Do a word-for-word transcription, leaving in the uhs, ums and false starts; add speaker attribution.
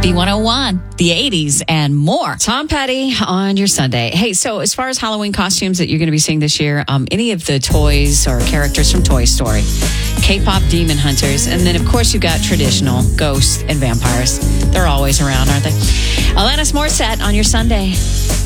Speaker 1: B one oh one, the eighties, and more.
Speaker 2: Tom Petty on your Sunday. Hey, so as far as Halloween costumes that you're going to be seeing this year, um, any of the toys or characters from Toy Story, K-pop demon hunters, and then, of course, you got traditional ghosts and vampires. They're always around, aren't they? Alanis Morissette on your Sunday.